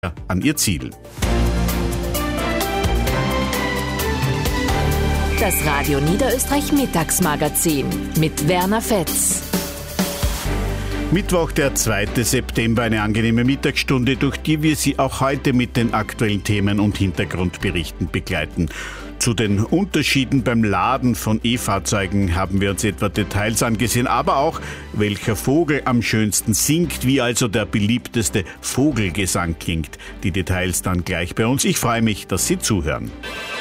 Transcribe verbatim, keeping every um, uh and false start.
an ihr Ziel. Das Radio Niederösterreich Mittagsmagazin mit Werner Fetz. Mittwoch, der zweite September, eine angenehme Mittagsstunde, durch die wir Sie auch heute mit den aktuellen Themen und Hintergrundberichten begleiten. Zu den Unterschieden beim Laden von E-Fahrzeugen haben wir uns etwa Details angesehen, aber auch, welcher Vogel am schönsten singt, wie also der beliebteste Vogelgesang klingt. Die Details dann gleich bei uns. Ich freue mich, dass Sie zuhören.